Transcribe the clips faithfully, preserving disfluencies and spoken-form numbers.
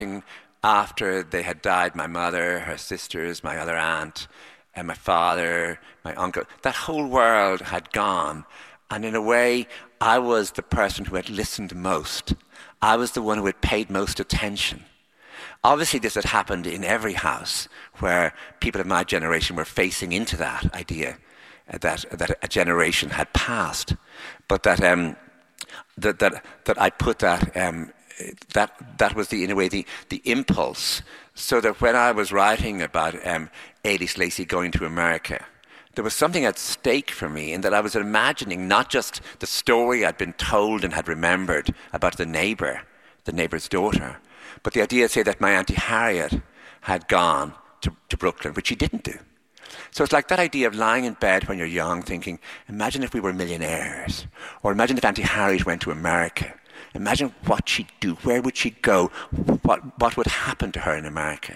after they had died, my mother, her sisters, my other aunt, and my father, my uncle. That whole world had gone. And in a way, I was the person who had listened most. I was the one who had paid most attention. Obviously, this had happened in every house where people of my generation were facing into that idea that that a generation had passed, but that um, that that that I put that um, that that was the in a way the the impulse, so that when I was writing about um, Ailís Lacey going to America, there was something at stake for me in that I was imagining not just the story I'd been told and had remembered about the neighbour, the neighbour's daughter, but the idea, say, that my Auntie Harriet had gone to, to Brooklyn, which she didn't do. So it's like that idea of lying in bed when you're young thinking, imagine if we were millionaires, or imagine if Auntie Harriet went to America. Imagine what she'd do, where would she go, what, what would happen to her in America.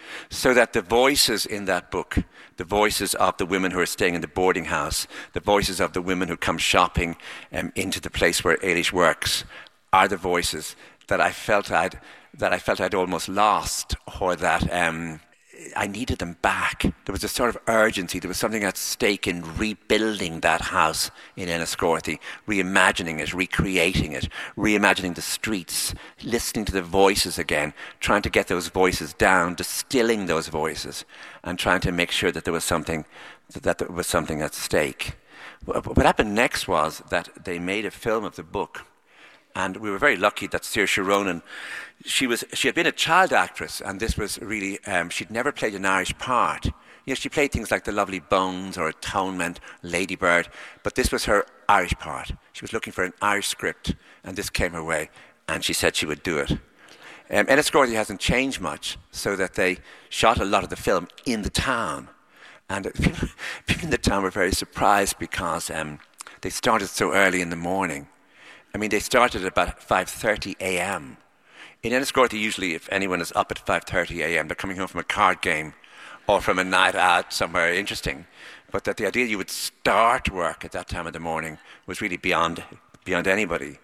So that the voices in that book, the voices of the women who are staying in the boarding house, the voices of the women who come shopping um, into the place where Ailís works, are the voices that I felt I'd that I felt I'd almost lost, or that um, I needed them back. There was a sort of urgency. There was something at stake in rebuilding that house in Enniscorthy, reimagining it, recreating it, reimagining the streets, listening to the voices again, trying to get those voices down, distilling those voices, and trying to make sure that there was something that there was something at stake. What happened next was that they made a film of the book. And we were very lucky that Saoirse Ronan, she was she had been a child actress, and this was really, um, she'd never played an Irish part. You know, she played things like The Lovely Bones or Atonement, Lady Bird, but this was her Irish part. She was looking for an Irish script, and this came her way, and she said she would do it. Um, Enniscorthy hasn't changed much, so that they shot a lot of the film in the town. And people, people in the town were very surprised because um, they started so early in the morning. I mean, they started at about five thirty a.m. In Enniscorthy, usually, if anyone is up at five thirty a.m., they're coming home from a card game or from a night out somewhere interesting. But that the idea you would start work at that time of the morning was really beyond beyond anybody.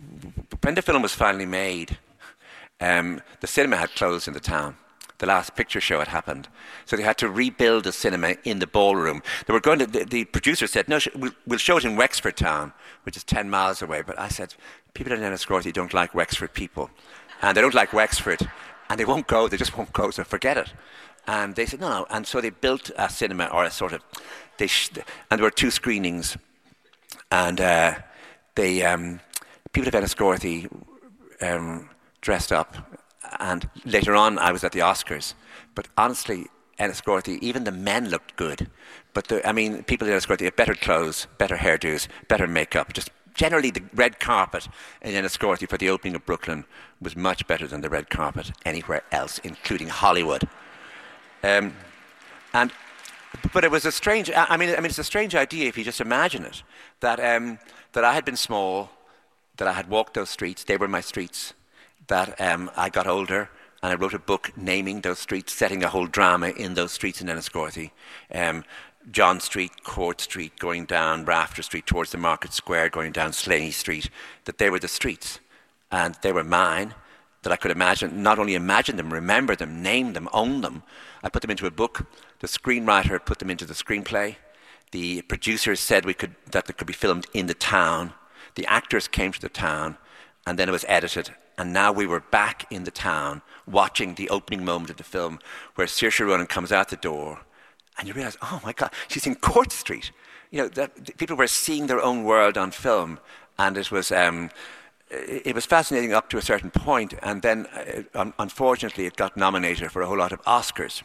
When the film was finally made, um, the cinema had closed in the town. The last picture show had happened. So they had to rebuild the cinema in the ballroom. They were going to, the, the producer said, no, sh- we'll, we'll show it in Wexford Town, which is ten miles away. But I said, people in Enniscorthy don't like Wexford people. And they don't like Wexford. And they won't go, they just won't go, so forget it. And they said, no, no. And so they built a cinema, or a sort of, they sh- and there were two screenings. And uh, they, um, people of Enniscorthy um, dressed up. And later on, I was at the Oscars. But honestly, Enniscorthy, even the men looked good. But, the, I mean, people in Enniscorthy had better clothes, better hairdos, better makeup. Just generally, the red carpet in Enniscorthy for the opening of Brooklyn was much better than the red carpet anywhere else, including Hollywood. Um, and, but it was a strange, I mean, I mean, it's a strange idea if you just imagine it, that, um, that I had been small, that I had walked those streets, they were my streets, that um, I got older and I wrote a book naming those streets, setting a whole drama in those streets in Enniscorthy. Um, John Street, Court Street, going down Rafter Street towards the Market Square, going down Slaney Street, that they were the streets and they were mine, that I could imagine, not only imagine them, remember them, name them, own them. I put them into a book. The screenwriter put them into the screenplay. The producers said we could that they could be filmed in the town. The actors came to the town, and then it was edited. And now we were back in the town watching the opening moment of the film where Saoirse Ronan comes out the door and you realise, oh my God, she's in Court Street. You know, that, people were seeing their own world on film, and it was um, it was fascinating up to a certain point, and then uh, unfortunately it got nominated for a whole lot of Oscars.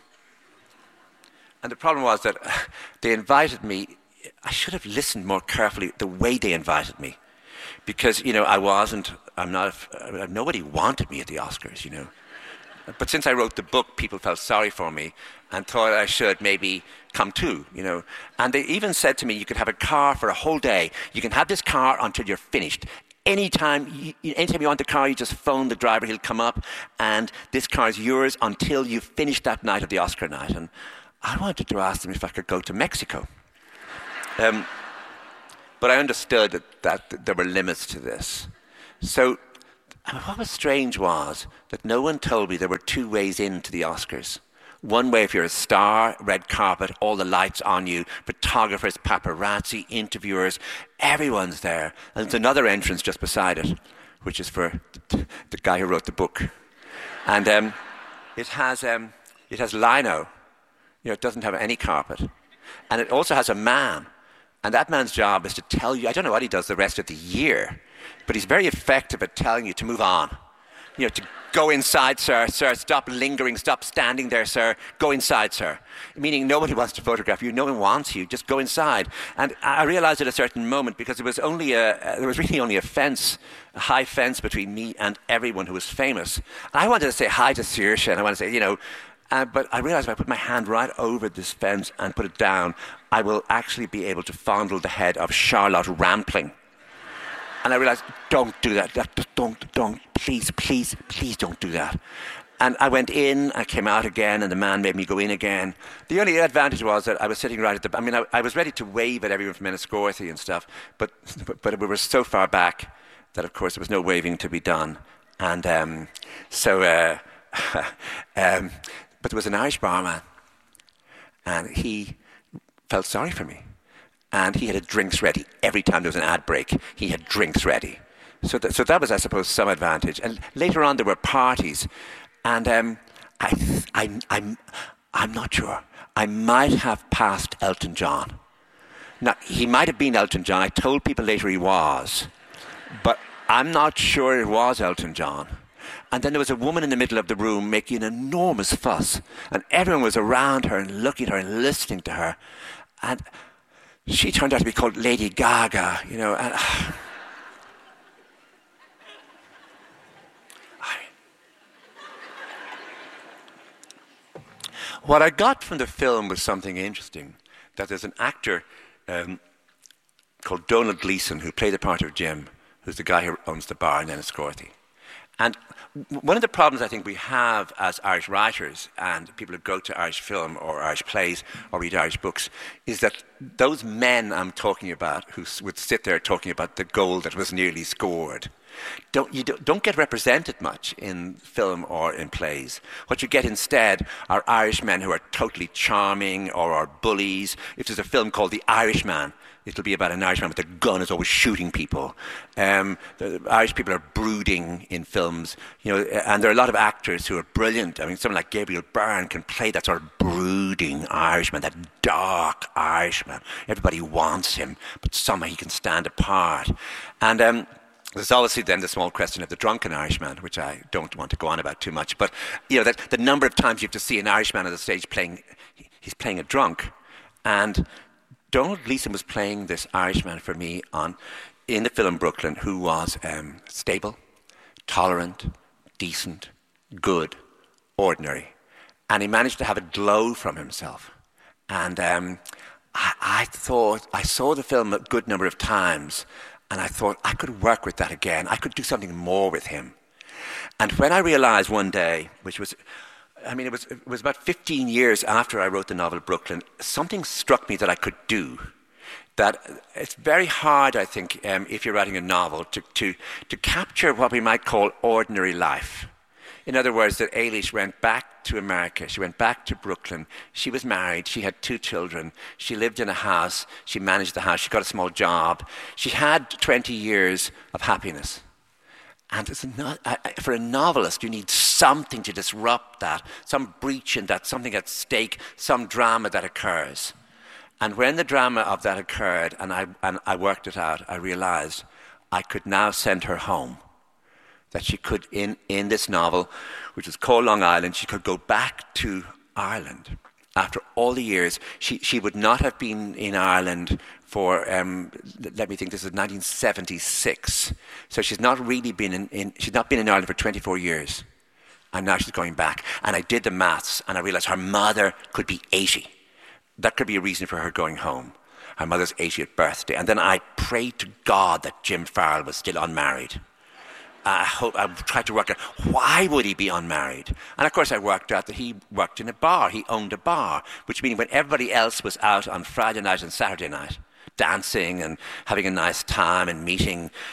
And the problem was that they invited me. I should have listened more carefully the way they invited me. Because, you know, I wasn't, I'm not, a, nobody wanted me at the Oscars, you know. But since I wrote the book, people felt sorry for me and thought I should maybe come too, you know. And they even said to me, you could have a car for a whole day. You can have this car until you're finished. Anytime you, anytime you want the car, you just phone the driver, he'll come up, and this car is yours until you finish that night of the Oscar night. And I wanted to ask them if I could go to Mexico. Um, But I understood that, that there were limits to this. So And what was strange was that no one told me there were two ways into the Oscars. One way if you're a star, red carpet, all the lights on you, photographers, paparazzi, interviewers, everyone's there. And there's another entrance just beside it, which is for the guy who wrote the book. And um, it has um, it has lino. You know, it doesn't have any carpet. And it also has a man. And that man's job is to tell you, I don't know what he does the rest of the year, but he's very effective at telling you to move on. You know, to go inside, sir, sir, stop lingering, stop standing there, sir, go inside, sir. Meaning nobody wants to photograph you, no one wants you, just go inside. And I realized at a certain moment, because there was only a, there was really only a fence, a high fence between me and everyone who was famous. And I wanted to say hi to Saoirse, and I wanted to say, you know, uh, but I realized if I put my hand right over this fence and put it down, I will actually be able to fondle the head of Charlotte Rampling. And I realized, don't do that. that. Don't, don't, please, please, please don't do that. And I went in, I came out again, and the man made me go in again. The only advantage was that I was sitting right at the, I mean, I, I was ready to wave at everyone from Enniscorthy and stuff, but, but, but we were so far back that, of course, there was no waving to be done. And um, so, uh, um, but there was an Irish barman, and he felt sorry for me. And he had drinks ready. Every time there was an ad break, he had drinks ready. So that, so that was, I suppose, some advantage. And later on, there were parties. And um, I, I, I'm, I'm not sure. I might have passed Elton John. Now, he might have been Elton John. I told people later he was. But I'm not sure it was Elton John. And then there was a woman in the middle of the room making an enormous fuss. And everyone was around her and looking at her and listening to her. And she turned out to be called Lady Gaga, you know. And, uh, I, what I got from the film was something interesting. That there's an actor um, called Donald Gleeson who played the part of Jim, who's the guy who owns the bar in Enniscorthy. And one of the problems I think we have as Irish writers and people who go to Irish film or Irish plays or read Irish books is that those men I'm talking about who would sit there talking about the goal that was nearly scored don't, you don't, don't get represented much in film or in plays. What you get instead are Irishmen who are totally charming or are bullies. If there's a film called The Irishman, it'll be about an Irishman with a gun is always shooting people. Um, the Irish people are brooding in films, you know, and there are a lot of actors who are brilliant. I mean, someone like Gabriel Byrne can play that sort of brooding Irishman, that dark Irishman. Everybody wants him, but somehow he can stand apart. And um, there's obviously then the small question of the drunken Irishman, which I don't want to go on about too much. But you know, that the number of times you have to see an Irishman on the stage playing, he's playing a drunk, and Donald Gleeson was playing this Irishman for me on in the film Brooklyn, who was um, stable, tolerant, decent, good, ordinary, and he managed to have a glow from himself. And um, I, I thought I saw the film a good number of times. And I thought, I could work with that again. I could do something more with him. And when I realized one day, which was, I mean, it was, it was about fifteen years after I wrote the novel Brooklyn, something struck me that I could do. That it's very hard, I think, um, if you're writing a novel, to, to, to capture what we might call ordinary life. In other words, that Eilish went back to America. She went back to Brooklyn. She was married. She had two children. She lived in a house. She managed the house. She got a small job. She had twenty years of happiness. And it's not, for a novelist, you need something to disrupt that, some breach in that, something at stake, some drama that occurs. And when the drama of that occurred, and I, and I worked it out, I realized I could now send her home. That she could, in, in this novel, which is called Long Island, she could go back to Ireland. After all the years, she, she would not have been in Ireland for, um, let me think, this is nineteen seventy-six. So she's not really been in, in, she's not been in Ireland for twenty-four years. And now she's going back. And I did the maths, and I realized her mother could be eighty. That could be a reason for her going home. Her mother's eightieth birthday. And then I prayed to God that Jim Farrell was still unmarried. I hope I tried to work out why would he be unmarried, and of course I worked out that he worked in a bar. He owned a bar, which means when everybody else was out on Friday night and Saturday night, dancing and having a nice time and meeting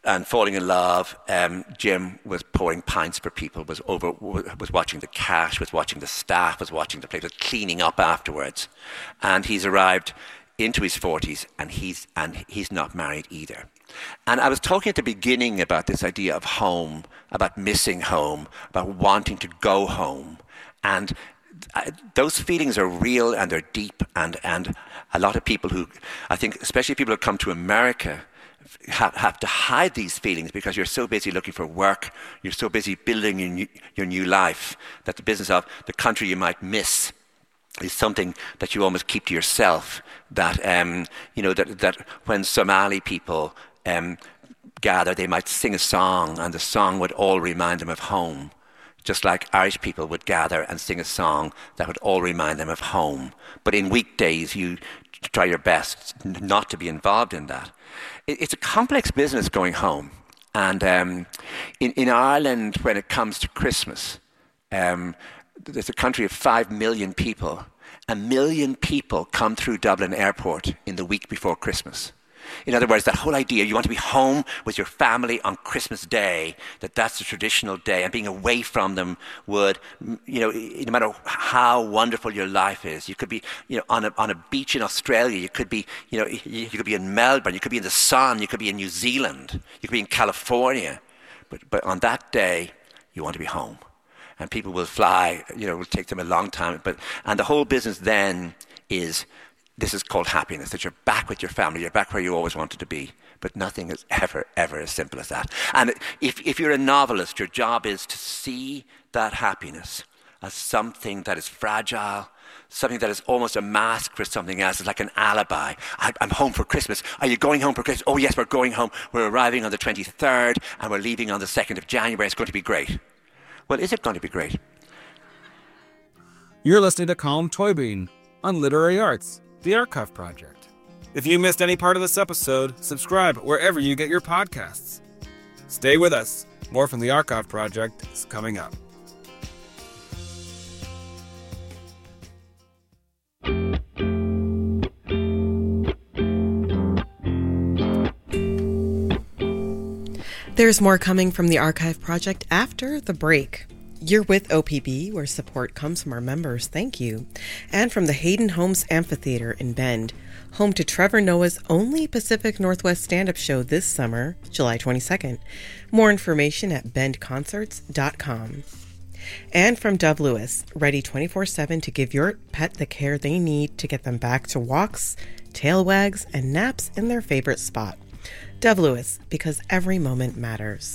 and falling in love. Um, Jim was pouring pints for people, was over, was watching the cash, was watching the staff, was watching the place, was cleaning up afterwards. And he's arrived into his forties, and he's and he's not married either. And I was talking at the beginning about this idea of home, about missing home, about wanting to go home. And I, those feelings are real and they're deep. And, and a lot of people who, I think, especially people who come to America, have, have to hide these feelings because you're so busy looking for work, you're so busy building your new, your new life, that the business of the country you might miss is something that you almost keep to yourself. That, um, you know, that, that when Somali people Um, gather, they might sing a song, and the song would all remind them of home. Just like Irish people would gather and sing a song that would all remind them of home. But in weekdays, you try your best not to be involved in that. It, it's a complex business going home. And um, in, in Ireland, when it comes to Christmas, um, there's a country of five million people. A million people come through Dublin Airport in the week before Christmas. In other words, that whole idea, you want to be home with your family on Christmas Day, that that's the traditional day, and being away from them would, you know, no matter how wonderful your life is, you could be, you know, on a, on a beach in Australia, you could be, you know, you could be in Melbourne, you could be in the sun, you could be in New Zealand, you could be in California, but, but on that day, you want to be home. And people will fly, you know, it will take them a long time, but, and the whole business then is, this is called happiness, that you're back with your family, you're back where you always wanted to be. But nothing is ever, ever as simple as that. And if, if you're a novelist, your job is to see that happiness as something that is fragile, something that is almost a mask for something else. It's like an alibi. I, I'm home for Christmas. Are you going home for Christmas? Oh, yes, we're going home. We're arriving on the twenty-third, and we're leaving on the second of January. It's going to be great. Well, is it going to be great? You're listening to Colm Tóibín on Literary Arts, the Archive Project. If you missed any part of this episode, subscribe wherever you get your podcasts. Stay with us. More from the Archive Project is coming up. There's more coming from the Archive Project after the break. You're with O P B, where support comes from our members, thank you, and from the Hayden Homes Amphitheater in Bend, home to Trevor Noah's only Pacific Northwest stand-up show this summer, July twenty-second. More information at bend concerts dot com. And from Dove Lewis, ready twenty-four seven to give your pet the care they need to get them back to walks, tail wags, and naps in their favorite spot. Dove Lewis, because every moment matters.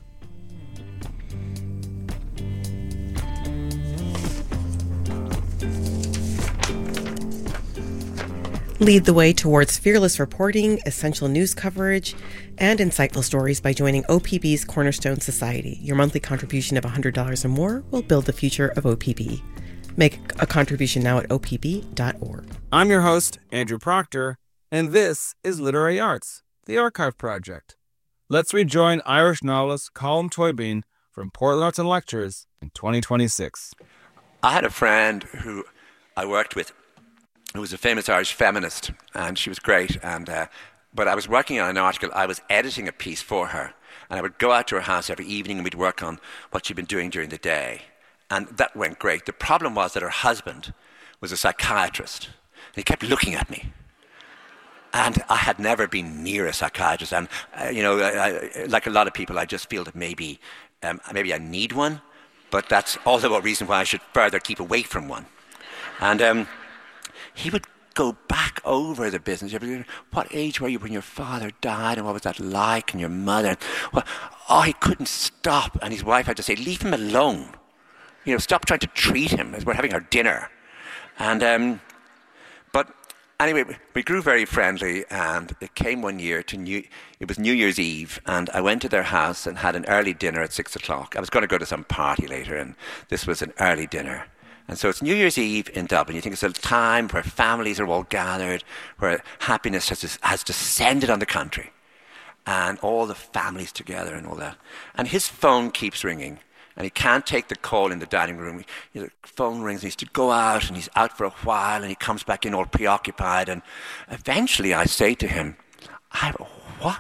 Lead the way towards fearless reporting, essential news coverage, and insightful stories by joining O P B's Cornerstone Society. Your monthly contribution of one hundred dollars or more will build the future of O P B. Make a contribution now at O P B dot org. I'm your host, Andrew Proctor, and this is Literary Arts, the Archive Project. Let's rejoin Irish novelist Colm Tóibín from Portland Arts and Lectures in twenty twenty-six. I had a friend who I worked with who was a famous Irish feminist, and she was great. And uh, but I was working on an article, I was editing a piece for her, and I would go out to her house every evening and we'd work on what she'd been doing during the day. And that went great. The problem was that her husband was a psychiatrist. He kept looking at me. And I had never been near a psychiatrist. And, uh, you know, I, I, like a lot of people, I just feel that maybe, um, maybe I need one, but that's also a reason why I should further keep away from one. And um, he would go back over the business. What age were you when your father died, and what was that like, and your mother? Well, oh, he couldn't stop. And his wife had to say, leave him alone. You know, stop trying to treat him as we're having our dinner. And, um, but anyway, we grew very friendly, and it came one year to New, it was New Year's Eve, and I went to their house and had an early dinner at six o'clock. I was going to go to some party later, and this was an early dinner. And so it's New Year's Eve in Dublin. You think it's a time where families are all gathered, where happiness has, has descended on the country, and all the families together and all that. And his phone keeps ringing, and he can't take the call in the dining room. The phone rings, and he has to go out, and he's out for a while, and he comes back in all preoccupied. And eventually I say to him, I, what?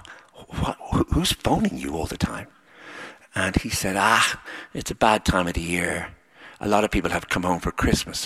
what, who's phoning you all the time? And he said, ah, it's a bad time of the year. A lot of people have come home for Christmas.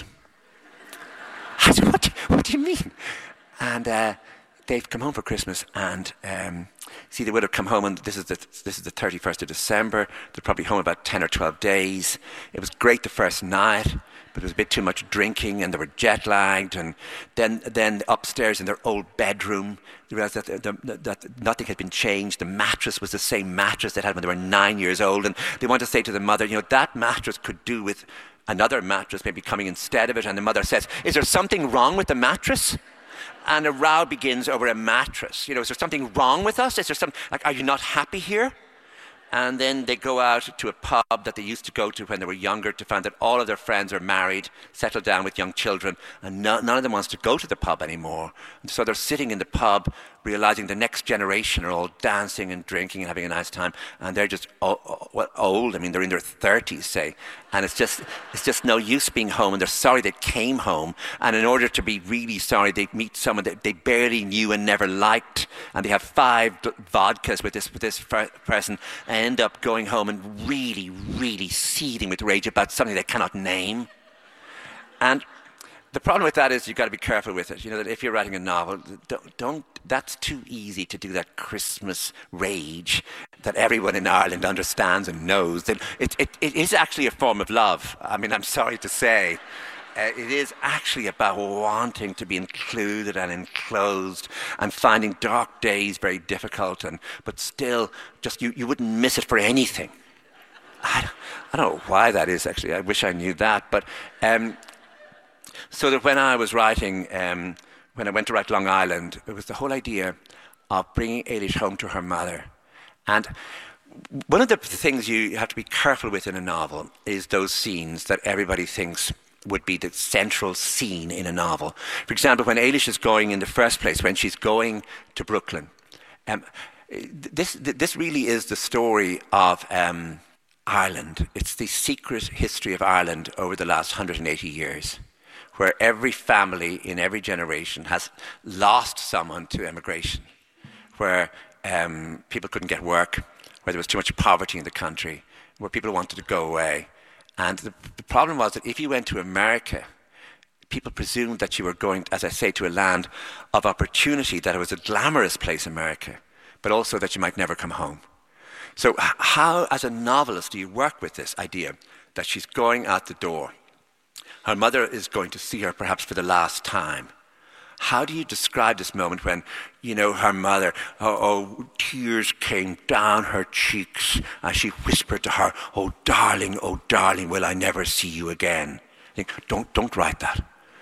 I said, what, what do you mean? And uh, they've come home for Christmas, and um, see, they would have come home, and this is the this is the thirty-first of December. They're probably home about ten or twelve days. It was great the first night, but there was a bit too much drinking, and they were jet lagged. And then then upstairs in their old bedroom, they realized that, the, the, that nothing had been changed. The mattress was the same mattress they had when they were nine years old, and they wanted to say to the mother, you know, that mattress could do with another mattress maybe coming instead of it. And the mother says, is there something wrong with the mattress? And a row begins over a mattress. You know, is there something wrong with us? Is there some, like, are you not happy here? And then they go out to a pub that they used to go to when they were younger to find that all of their friends are married, settled down with young children, and no, none of them wants to go to the pub anymore. And so they're sitting in the pub, realizing the next generation are all dancing and drinking and having a nice time, and they're just o- well, old. I mean, they're in their thirties, say, and it's just it's just no use being home, and they're sorry they came home. And in order to be really sorry, they meet someone that they barely knew and never liked, and they have five d- vodkas with this with this f- person, and end up going home and really, really seething with rage about something they cannot name. And the problem with that is you've got to be careful with it. You know, that if you're writing a novel, don't, don't that's too easy to do, that Christmas rage that everyone in Ireland understands and knows. That it, it, it is actually a form of love. I mean, I'm sorry to say. Uh, it is actually about wanting to be included and enclosed and finding dark days very difficult, and but still, just you, you wouldn't miss it for anything. I, I don't know why that is, actually. I wish I knew that. But um, so that when I was writing, um, when I went to write Long Island, it was the whole idea of bringing Eilish home to her mother. And one of the things you have to be careful with in a novel is those scenes that everybody thinks would be the central scene in a novel. For example, when Eilish is going in the first place, when she's going to Brooklyn, um, this this really is the story of um, Ireland. It's the secret history of Ireland over the last one hundred eighty years, where every family in every generation has lost someone to emigration, where um, people couldn't get work, where there was too much poverty in the country, where people wanted to go away. And the, the problem was that if you went to America, people presumed that you were going, as I say, to a land of opportunity, that it was a glamorous place, America, but also that you might never come home. So how, as a novelist, do you work with this idea that she's going out the door? Her mother is going to see her perhaps for the last time. How do you describe this moment when, you know, her mother, oh, oh, tears came down her cheeks as she whispered to her, oh, darling, oh, darling, will I never see you again? I think, don't, don't write that.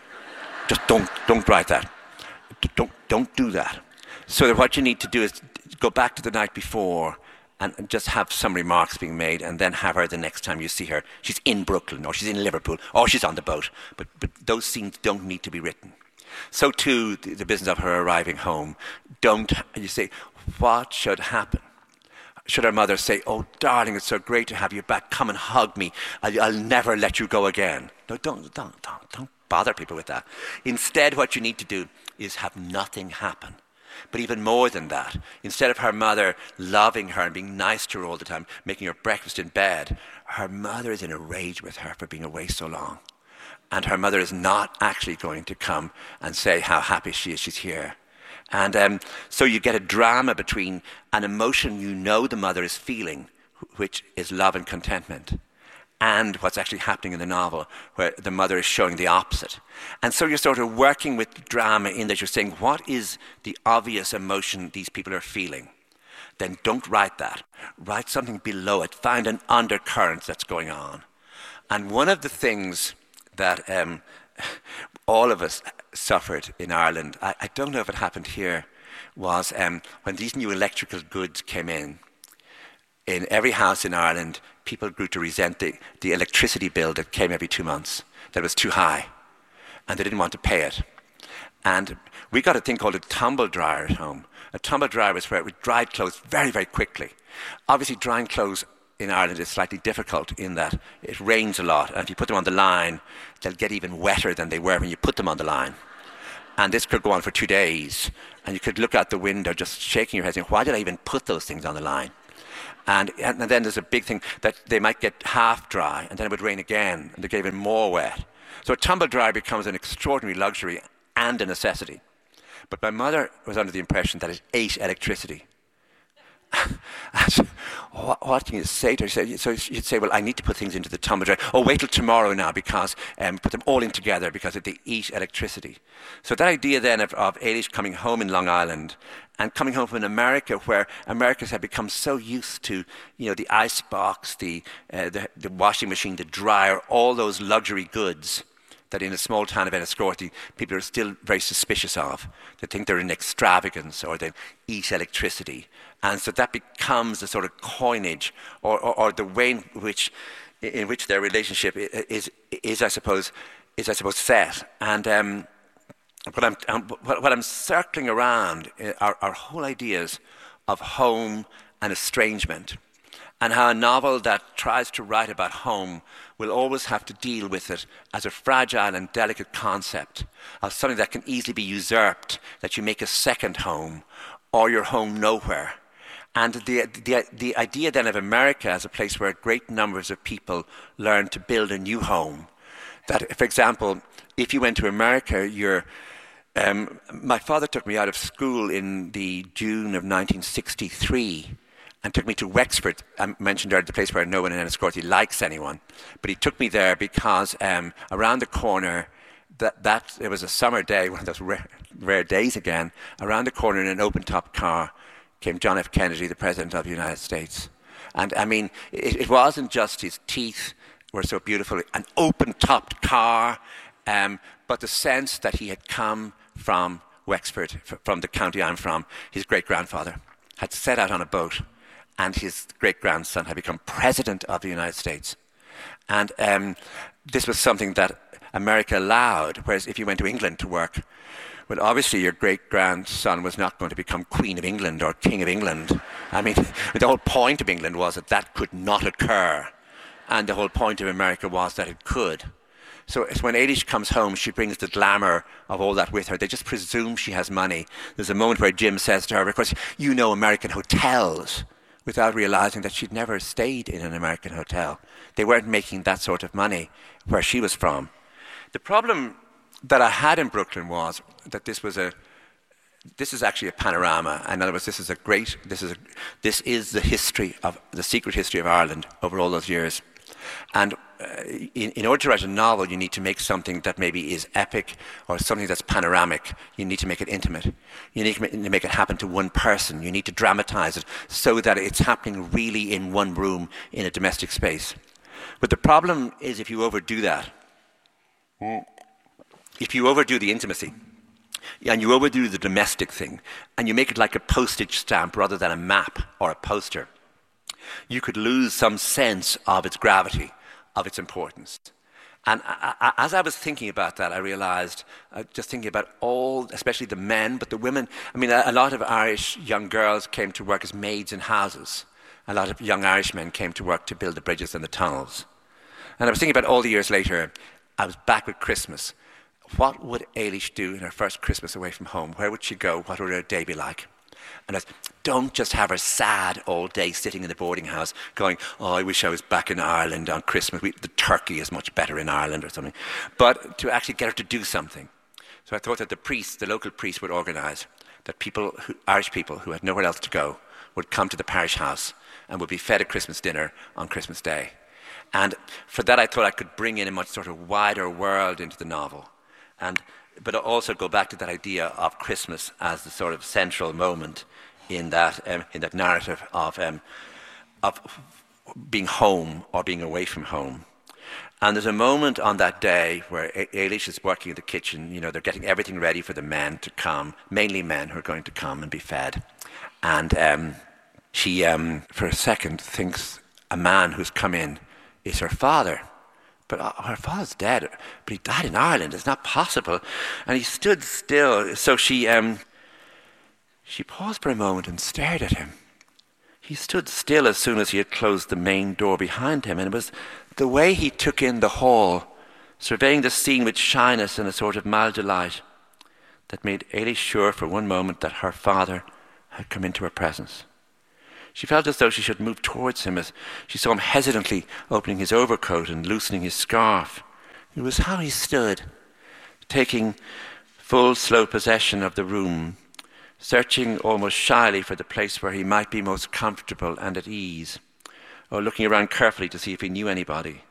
Just don't, don't write that. Don't, don't do that. So that what you need to do is go back to the night before and just have some remarks being made, and then have her the next time you see her. She's in Brooklyn, or she's in Liverpool, or she's on the boat. But, but those scenes don't need to be written. So too, the, the business of her arriving home. Don't, you say, what should happen? Should her mother say, oh, darling, it's so great to have you back. Come and hug me. I'll, I'll never let you go again. No, don't, don't, don't, don't bother people with that. Instead, what you need to do is have nothing happen. But even more than that, instead of her mother loving her and being nice to her all the time, making her breakfast in bed, her mother is in a rage with her for being away so long. And her mother is not actually going to come and say how happy she is she's here. And um, so you get a drama between an emotion you know the mother is feeling, which is love and contentment, and what's actually happening in the novel, where the mother is showing the opposite. And so you're sort of working with drama in that you're saying, what is the obvious emotion these people are feeling? Then don't write that. Write something below it. Find an undercurrent that's going on. And one of the things that um, all of us suffered in Ireland, I, I don't know if it happened here, was um, when these new electrical goods came in, in every house in Ireland, people grew to resent the, the electricity bill that came every two months, that was too high, and they didn't want to pay it. And we got a thing called a tumble dryer at home. A tumble dryer was where it would dry clothes very, very quickly. Obviously, drying clothes in Ireland is slightly difficult in that it rains a lot, and if you put them on the line, they'll get even wetter than they were when you put them on the line. And this could go on for two days. And you could look out the window just shaking your head saying, why did I even put those things on the line? And, and then there's a big thing that they might get half dry and then it would rain again and they get even more wet. So a tumble dryer becomes an extraordinary luxury and a necessity. But my mother was under the impression that it ate electricity. what, what can you say to her? So you'd say, well, I need to put things into the tumble dryer. Oh, wait till tomorrow now because um, put them all in together because they eat electricity. So that idea then of, of Eilish coming home in Long Island and coming home from America, where Americans had become so used to, you know, the icebox, the, uh, the the washing machine, the dryer, all those luxury goods that in a small town of Enniscorthy, people are still very suspicious of. They think they're in extravagance or they eat electricity. And so that becomes a sort of coinage or, or, or the way in which in which their relationship is, is I suppose, is, I suppose, set. And um, what, I'm, um, what, what I'm circling around are, are whole ideas of home and estrangement, and how a novel that tries to write about home will always have to deal with it as a fragile and delicate concept of something that can easily be usurped, that you make a second home, or your home nowhere. And the, the, the idea then of America as a place where great numbers of people learn to build a new home. That, for example, if you went to America, you're, um, my father took me out of school in the June of nineteen sixty-three and took me to Wexford. I mentioned earlier the place where no one in Enniscorthy likes anyone. But he took me there because um, around the corner, that, that it was a summer day, one of those rare, rare days again, around the corner in an open-top car came John F. Kennedy, the President of the United States. And I mean, it, it wasn't just his teeth were so beautiful, an open-topped car, um, but the sense that he had come from Wexford, f- from the county I'm from. His great-grandfather had set out on a boat, and his great-grandson had become President of the United States. And um, this was something that America allowed, whereas if you went to England to work, well, obviously your great-grandson was not going to become Queen of England or King of England. I mean, the whole point of England was that that could not occur. And the whole point of America was that it could. So it's when Eilish comes home, she brings the glamour of all that with her. They just presume she has money. There's a moment where Jim says to her, of course, you know American hotels, without realizing that she'd never stayed in an American hotel. They weren't making that sort of money where she was from. The problem that I had in Brooklyn was that this was a, this is actually a panorama. In other words, this is a great, this is a, this is the history of, the secret history of Ireland over all those years. And uh, in, in order to write a novel, you need to make something that maybe is epic or something that's panoramic. You need to make it intimate. You need to make it happen to one person. You need to dramatize it so that it's happening really in one room in a domestic space. But the problem is if you overdo that, if you overdo the intimacy, and you overdo the domestic thing, and you make it like a postage stamp rather than a map or a poster, you could lose some sense of its gravity, of its importance. And I, I, as I was thinking about that, I realized, uh, just thinking about all, especially the men, but the women, I mean, a, a lot of Irish young girls came to work as maids in houses. A lot of young Irishmen came to work to build the bridges and the tunnels. And I was thinking about all the years later, I was back with Christmas. What would Eilish do in her first Christmas away from home? Where would she go? What would her day be like? And I said, don't just have her sad all day sitting in the boarding house going, oh, I wish I was back in Ireland on Christmas. We, the turkey is much better in Ireland or something. But to actually get her to do something. So I thought that the priest, the local priest would organise that people, who, Irish people who had nowhere else to go would come to the parish house and would be fed a Christmas dinner on Christmas Day. And for that I thought I could bring in a much sort of wider world into the novel. And but also go back to that idea of Christmas as the sort of central moment in that um, in that narrative of um, of being home or being away from home. And there's a moment on that day where Eilish is working in the kitchen. You know, they're getting everything ready for the men to come, mainly men who are going to come and be fed. And um, she, um, for a second, thinks a man who's come in is her father. But uh, her father's dead, but he died in Ireland. It's not possible. And he stood still. So she um, she paused for a moment and stared at him. He stood still as soon as he had closed the main door behind him. And it was the way he took in the hall, surveying the scene with shyness and a sort of mild delight, that made Eilish sure for one moment that her father had come into her presence. She felt as though she should move towards him as she saw him hesitantly opening his overcoat and loosening his scarf. It was how he stood, taking full, slow possession of the room, searching almost shyly for the place where he might be most comfortable and at ease, or looking around carefully to see if he knew anybody.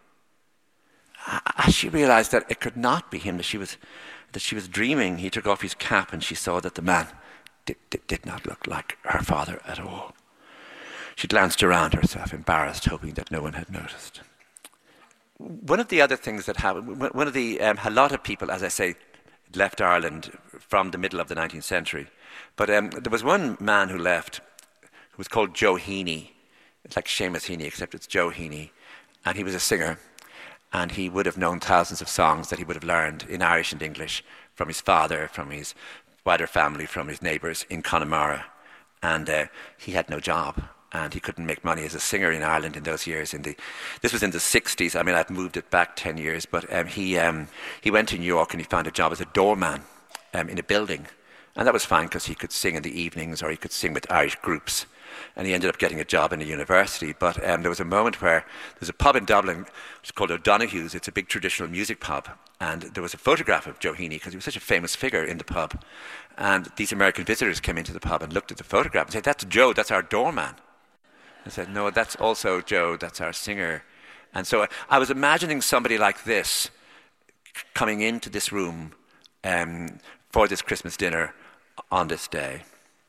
As she realized that it could not be him, that she was, that she was dreaming, he took off his cap and she saw that the man did, did, did not look like her father at all. She glanced around herself, embarrassed, hoping that no one had noticed. One of the other things that happened, one of the, um, a lot of people, as I say, left Ireland from the middle of the nineteenth century. But um, there was one man who left, who was called Joe Heaney. It's like Seamus Heaney, except it's Joe Heaney. And he was a singer. And he would have known thousands of songs that he would have learned in Irish and English from his father, from his wider family, from his neighbours in Connemara. And uh, he had no job. And he couldn't make money as a singer in Ireland in those years. In the, this was in the sixties. I mean, I've moved it back ten years. But um, he um, he went to New York and he found a job as a doorman um, in a building. And that was fine because he could sing in the evenings or he could sing with Irish groups. And he ended up getting a job in a university. But um, there was a moment where there's a pub in Dublin, it's called O'Donoghue's. It's a big traditional music pub. And there was a photograph of Joe Heaney because he was such a famous figure in the pub. And these American visitors came into the pub and looked at the photograph and said, "That's Joe, that's our doorman." I said, "No, that's also Joe, that's our singer." And so I was imagining somebody like this coming into this room um, for this Christmas dinner on this day.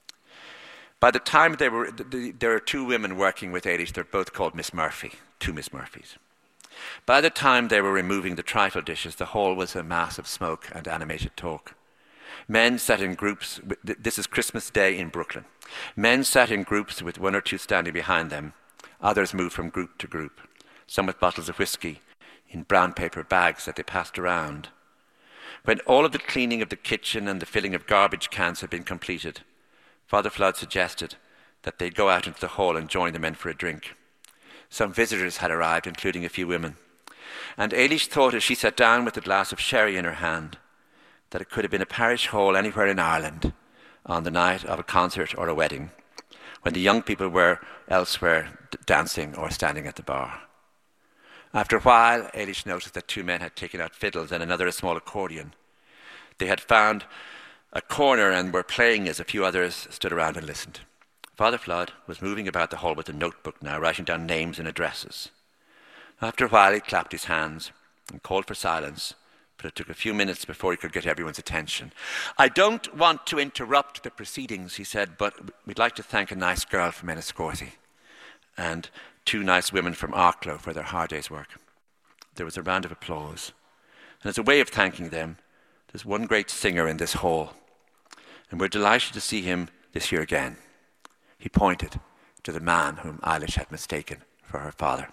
By the time they were, there are two women working with Eilish, they're both called Miss Murphy, two Miss Murphys. By the time they were removing the trifle dishes, the hall was a mass of smoke and animated talk. Men sat in groups, this is Christmas Day in Brooklyn. Men sat in groups with one or two standing behind them. Others moved from group to group, some with bottles of whiskey in brown paper bags that they passed around. When all of the cleaning of the kitchen and the filling of garbage cans had been completed, Father Flood suggested that they go out into the hall and join the men for a drink. Some visitors had arrived, including a few women. And Eilish thought as she sat down with a glass of sherry in her hand that it could have been a parish hall anywhere in Ireland on the night of a concert or a wedding, when the young people were elsewhere d- dancing or standing at the bar. After a while, Eilish noticed that two men had taken out fiddles and another a small accordion. They had found a corner and were playing as a few others stood around and listened. Father Flood was moving about the hall with a notebook now, writing down names and addresses. After a while, he clapped his hands and called for silence, but it took a few minutes before he could get everyone's attention. "I don't want to interrupt the proceedings," he said, "but we'd like to thank a nice girl from Enniscorthy and two nice women from Arklow for their hard day's work." There was a round of applause. And as a way of thanking them, there's one great singer in this hall, and we're delighted to see him this year again. He pointed to the man whom Eilish had mistaken for her father.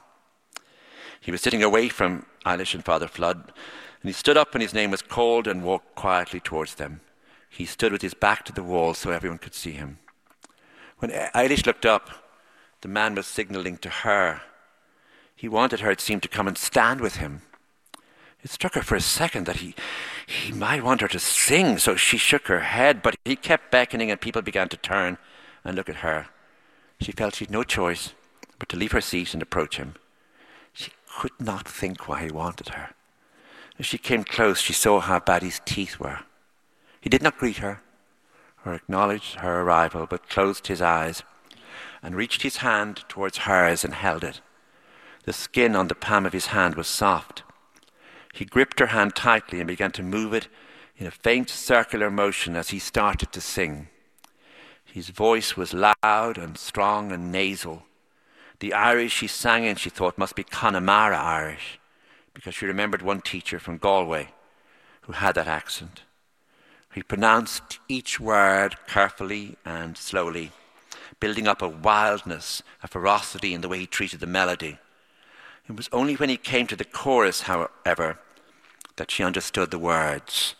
He was sitting away from Eilish and Father Flood, and he stood up when his name was called and walked quietly towards them. He stood with his back to the wall so everyone could see him. When Eilish looked up, the man was signalling to her. He wanted her, it seemed, to come and stand with him. It struck her for a second that he, he might want her to sing, so she shook her head, but he kept beckoning and people began to turn and look at her. She felt she had no choice but to leave her seat and approach him. She could not think why he wanted her. As she came close, she saw how bad his teeth were. He did not greet her or acknowledge her arrival, but closed his eyes and reached his hand towards hers and held it. The skin on the palm of his hand was soft. He gripped her hand tightly and began to move it in a faint circular motion as he started to sing. His voice was loud and strong and nasal. The Irish he sang in, she thought, must be Connemara Irish, because she remembered one teacher from Galway who had that accent. He pronounced each word carefully and slowly, building up a wildness, a ferocity in the way he treated the melody. It was only when he came to the chorus, however, that she understood the words.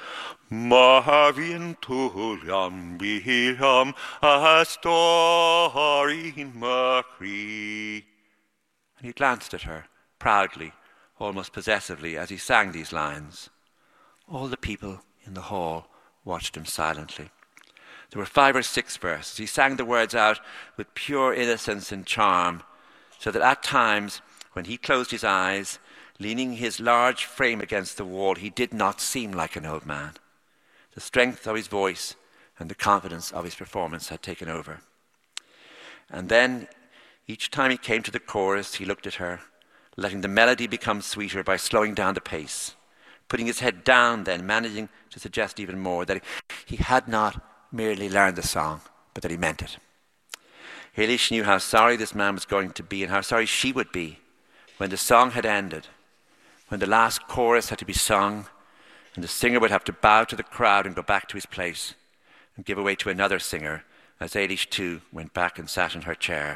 Marvin Tulliam William a story in Mercury. And he glanced at her, proudly, almost possessively, as he sang these lines. All the people in the hall watched him silently. There were five or six verses. He sang the words out with pure innocence and charm, so that at times, when he closed his eyes, leaning his large frame against the wall, he did not seem like an old man. The strength of his voice and the confidence of his performance had taken over. And then, each time he came to the chorus, he looked at her, letting the melody become sweeter by slowing down the pace, putting his head down then, managing to suggest even more that he had not merely learned the song, but that he meant it. Eilish knew how sorry this man was going to be and how sorry she would be when the song had ended, when the last chorus had to be sung, and the singer would have to bow to the crowd and go back to his place and give away to another singer, as Eilish too went back and sat in her chair.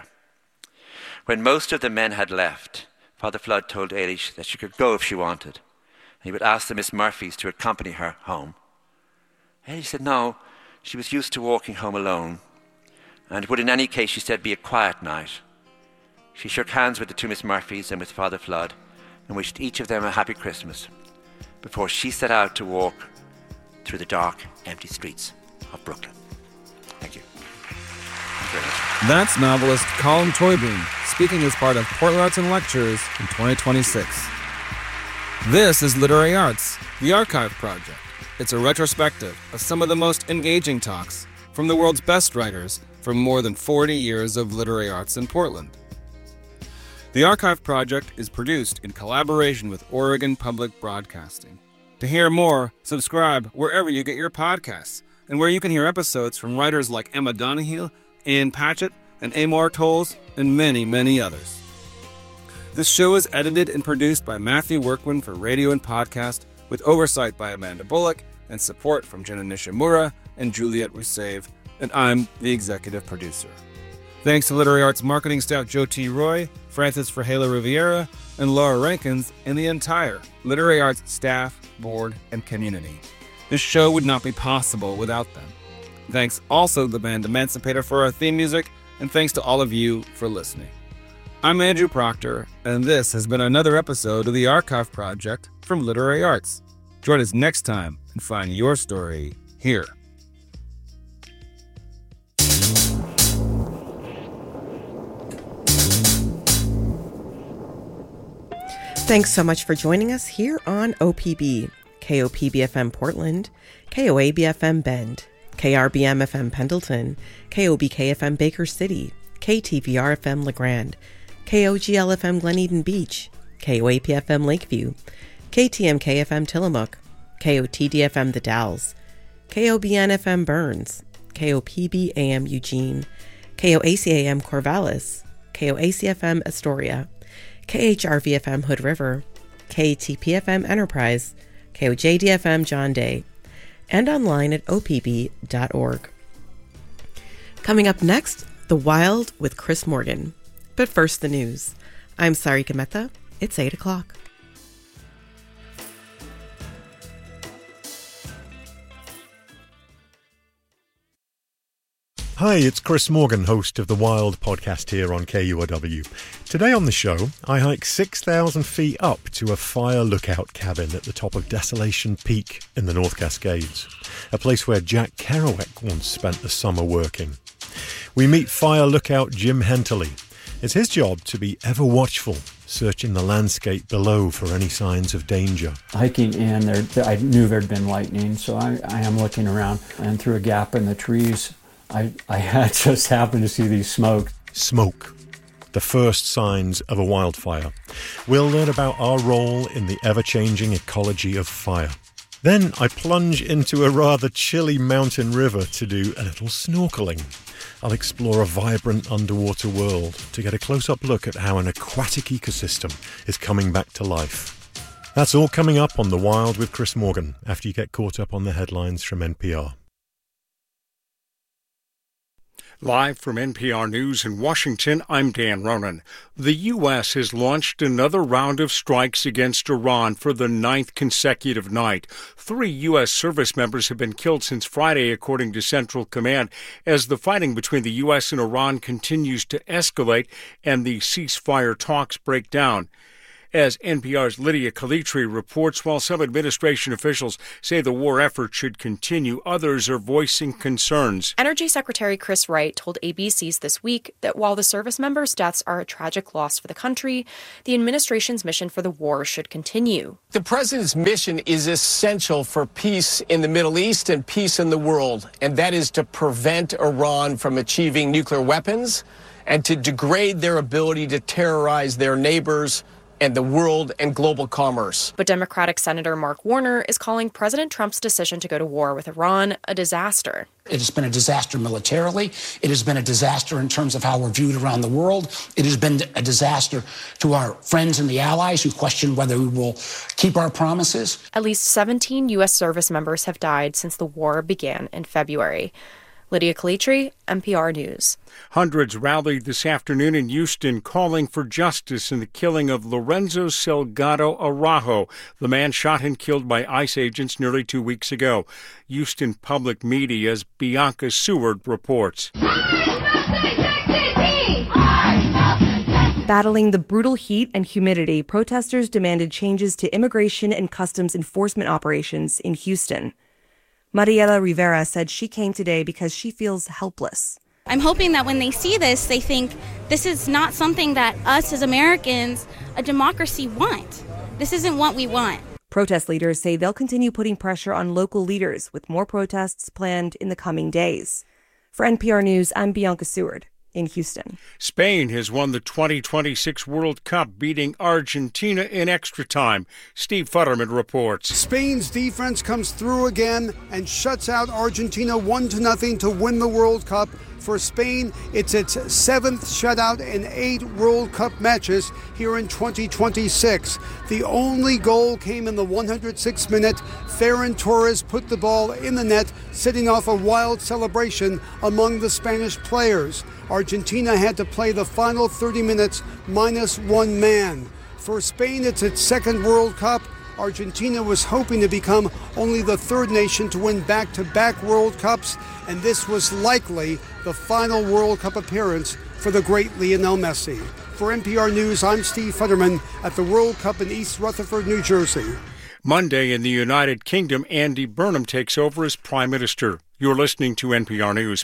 When most of the men had left, Father Flood told Eilish that she could go if she wanted, and he would ask the Miss Murphys to accompany her home. Eilish said no, she was used to walking home alone, and it would in any case, she said, be a quiet night. She shook hands with the two Miss Murphys and with Father Flood and wished each of them a happy Christmas before she set out to walk through the dark, empty streets of Brooklyn. Thank you. Thank you very much. That's novelist Colm Tóibín speaking as part of Portland Arts and Lectures in twenty twenty-six. This is Literary Arts, the Archive Project. It's a retrospective of some of the most engaging talks from the world's best writers from more than forty years of literary arts in Portland. The Archive Project is produced in collaboration with Oregon Public Broadcasting. To hear more, subscribe wherever you get your podcasts and where you can hear episodes from writers like Emma Donoghue, Ian Patchett, and Amor Tolles, and many, many others. This show is edited and produced by Matthew Workman for radio and podcast, with oversight by Amanda Bullock and support from Jenna Nishimura and Juliette Rousseff, and I'm the executive producer. Thanks to Literary Arts marketing staff Joe T. Roy, Francis Frahela Riviera, and Laura Rankins, and the entire Literary Arts staff, board, and community. This show would not be possible without them. Thanks also to the band Emancipator for our theme music, and thanks to all of you for listening. I'm Andrew Proctor, and this has been another episode of the Archive Project from Literary Arts. Join us next time and find your story here. Thanks so much for joining us here on O P B, K O P B F M Portland, K O A B F M Bend, K R B M F M Pendleton, K O B K F M Baker City, K T V R F M LeGrand, K O G L F M Glen Eden Beach, K O A P F M Lakeview, K T M K F M Tillamook, K O T D F M The Dalles, K O B N F M Burns, K O P B A M Eugene, K O A C A M Corvallis, K O A C F M Astoria, K H R V F M Hood River, K T P F M Enterprise, K O J D F M John Day, and online at O P B dot org. Coming up next, The Wild with Chris Morgan. But first, the news. I'm Sarika Mehta. It's eight o'clock. Hi, it's Chris Morgan, host of the Wild podcast here on K U R W. Today on the show, I hike six thousand feet up to a fire lookout cabin at the top of Desolation Peak in the North Cascades, a place where Jack Kerouac once spent the summer working. We meet fire lookout Jim Henterly. It's his job to be ever watchful, searching the landscape below for any signs of danger. Hiking in, there, I knew there'd been lightning, so I, I am looking around, and through a gap in the trees, I, I had just happened to see these smoke. Smoke, the first signs of a wildfire. We'll learn about our role in the ever-changing ecology of fire. Then I plunge into a rather chilly mountain river to do a little snorkeling. I'll explore a vibrant underwater world to get a close-up look at how an aquatic ecosystem is coming back to life. That's all coming up on The Wild with Chris Morgan after you get caught up on the headlines from N P R. Live from N P R News in Washington, I'm Dan Ronan. The U S has launched another round of strikes against Iran for the ninth consecutive night. Three U S service members have been killed since Friday, according to Central Command, as the fighting between the U S and Iran continues to escalate and the ceasefire talks break down. As N P R's Lydia Calitri reports, while some administration officials say the war effort should continue, others are voicing concerns. Energy Secretary Chris Wright told A B C's This Week that while the service members' deaths are a tragic loss for the country, the administration's mission for the war should continue. The president's mission is essential for peace in the Middle East and peace in the world, and that is to prevent Iran from achieving nuclear weapons and to degrade their ability to terrorize their neighbors and the world and global commerce. But Democratic Senator Mark Warner is calling President Trump's decision to go to war with Iran a disaster. It has been a disaster militarily. It has been a disaster in terms of how we're viewed around the world. It has been a disaster to our friends and the allies who question whether we will keep our promises. At least seventeen U S service members have died since the war began in February. Lydia Calitri, N P R News. Hundreds rallied this afternoon in Houston calling for justice in the killing of Lorenzo Salgado Araujo, the man shot and killed by ICE agents nearly two weeks ago. Houston Public Media's Bianca Seward reports. Battling the brutal heat and humidity, protesters demanded changes to immigration and customs enforcement operations in Houston. Mariela Rivera said she came today because she feels helpless. I'm hoping that when they see this, they think this is not something that us as Americans, a democracy, want. This isn't what we want. Protest leaders say they'll continue putting pressure on local leaders with more protests planned in the coming days. For N P R News, I'm Bianca Seward in Houston. Spain has won the twenty twenty-six World Cup, beating Argentina in extra time. Steve Futterman reports. Spain's defense comes through again and shuts out Argentina one to nothing to win the World Cup. For Spain, it's its seventh shutout in eight World Cup matches here in twenty twenty-six. The only goal came in the one hundred sixth minute. Ferran Torres put the ball in the net, setting off a wild celebration among the Spanish players. Argentina had to play the final thirty minutes minus one man. For Spain, it's its second World Cup. Argentina was hoping to become only the third nation to win back-to-back World Cups, and this was likely the final World Cup appearance for the great Lionel Messi. For N P R News, I'm Steve Futterman at the World Cup in East Rutherford, New Jersey. Monday in the United Kingdom, Andy Burnham takes over as Prime Minister. You're listening to N P R News.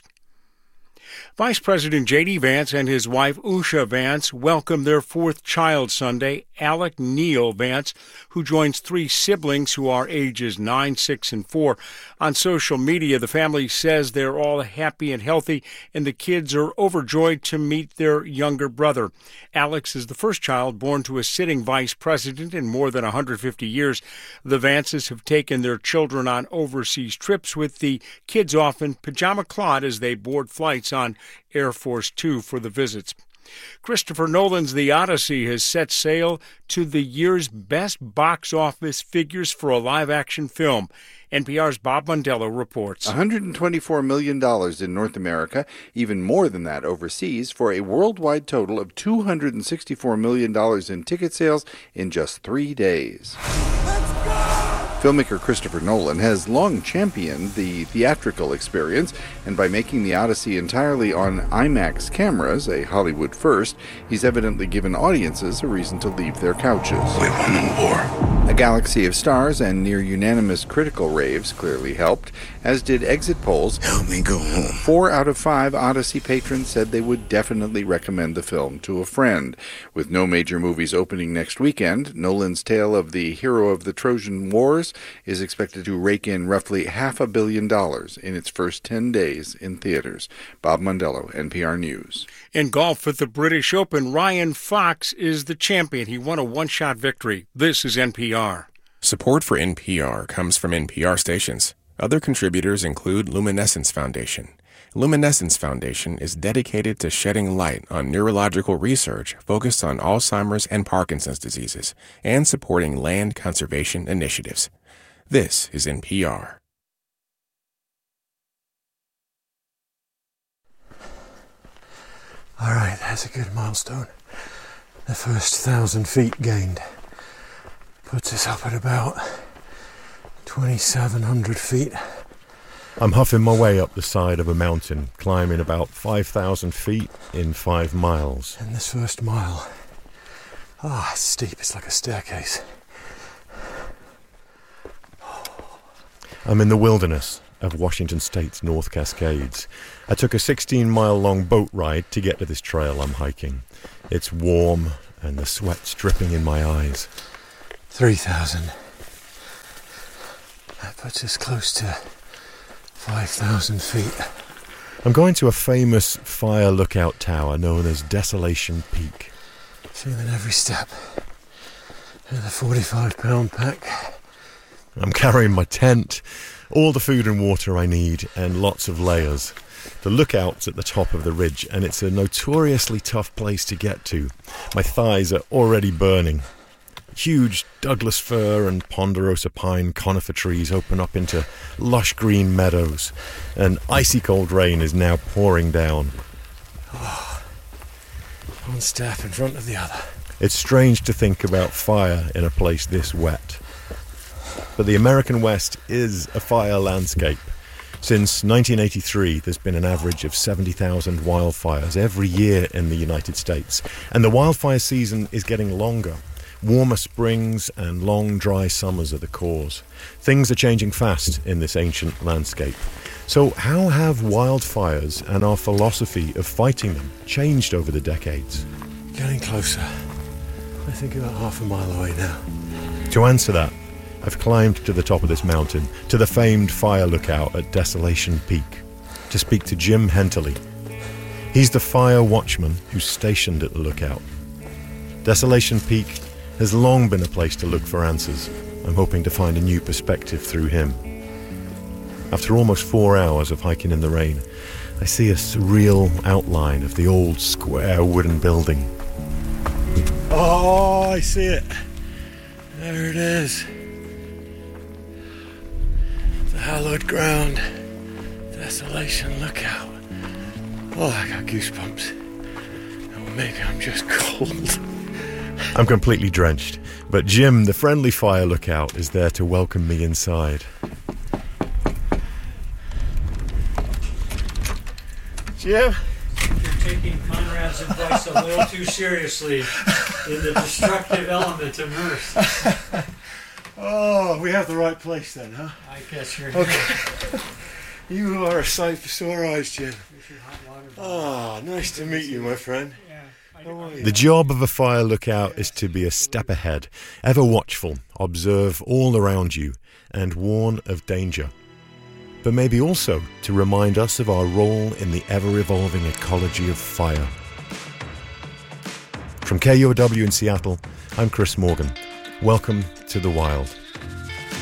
Vice President J D Vance and his wife Usha Vance welcome their fourth child Sunday, Alec Neil Vance, who joins three siblings who are ages nine, six, and four. On social media, the family says they're all happy and healthy, and the kids are overjoyed to meet their younger brother. Alex is the first child born to a sitting vice president in more than one hundred fifty years. The Vances have taken their children on overseas trips, with the kids often pajama-clad as they board flights on Air Force Two for the visits. Christopher Nolan's The Odyssey has set sail to the year's best box office figures for a live-action film. N P R's Bob Mondello reports. one hundred twenty-four million dollars in North America, even more than that overseas, for a worldwide total of two hundred sixty-four million dollars in ticket sales in just three days. Filmmaker Christopher Nolan has long championed the theatrical experience, and by making The Odyssey entirely on IMAX cameras, a Hollywood first, he's evidently given audiences a reason to leave their couches. We won the war. A galaxy of stars and near-unanimous critical raves clearly helped, as did exit polls. Help me go home. Four out of five Odyssey patrons said they would definitely recommend the film to a friend. With no major movies opening next weekend, Nolan's tale of the hero of the Trojan Wars is expected to rake in roughly half a billion dollars in its first ten days in theaters. Bob Mondello, N P R News. In golf at the British Open, Ryan Fox is the champion. He won a one-shot victory. This is N P R. Support for N P R comes from N P R stations. Other contributors include Luminescence Foundation. Luminescence Foundation is dedicated to shedding light on neurological research focused on Alzheimer's and Parkinson's diseases and supporting land conservation initiatives. This is N P R. All right, that's a good milestone. The first thousand feet gained puts us up at about twenty-seven hundred feet. I'm huffing my way up the side of a mountain, climbing about five thousand feet in five miles. In this first mile, Ah, oh, it's steep. It's like a staircase. I'm in the wilderness of Washington State's North Cascades. I took a sixteen-mile-long boat ride to get to this trail I'm hiking. It's warm and the sweat's dripping in my eyes. three thousand. That puts us close to five thousand feet. I'm going to a famous fire lookout tower known as Desolation Peak. Feeling every step. With a forty-five pound pack. I'm carrying my tent, all the food and water I need, and lots of layers. The lookout's at the top of the ridge, and it's a notoriously tough place to get to. My thighs are already burning. Huge Douglas fir and ponderosa pine conifer trees open up into lush green meadows, and icy cold rain is now pouring down. Oh, one step in front of the other. It's strange to think about fire in a place this wet. But the American West is a fire landscape. Since nineteen eighty-three, there's been an average of seventy thousand wildfires every year in the United States. And the wildfire season is getting longer. Warmer springs and long, dry summers are the cause. Things are changing fast in this ancient landscape. So how have wildfires and our philosophy of fighting them changed over the decades? Getting closer. I think about half a mile away now. To answer that, I've climbed to the top of this mountain, to the famed fire lookout at Desolation Peak, to speak to Jim Henterly. He's the fire watchman who's stationed at the lookout. Desolation Peak has long been a place to look for answers. I'm hoping to find a new perspective through him. After almost four hours of hiking in the rain, I see a surreal outline of the old square wooden building. Oh, I see it. There it is. The hallowed ground. Desolation Lookout. Oh, I got goosebumps. Oh, maybe I'm just cold. I'm completely drenched, but Jim, the friendly fire lookout, is there to welcome me inside. Jim? You're taking Conrad's advice a little too seriously in the destructive element immersed. Oh, we have the right place then, huh? I guess you're okay. You are a sight for sore eyes, Jim. Oh, nice to meet you, my friend. The job of a fire lookout is to be a step ahead, ever watchful, observe all around you, and warn of danger. But maybe also to remind us of our role in the ever-evolving ecology of fire. From K U O W in Seattle, I'm Chris Morgan. Welcome to the wild.